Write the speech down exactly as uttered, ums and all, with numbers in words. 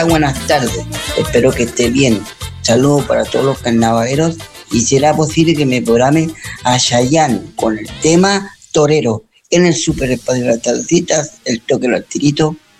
Buenas tardes, espero que esté bien. Saludos para todos los carnavaleros y será posible que me programe a Chayanne con el tema Torero en el Super Espacio de las Tardecitas, el toque del tirito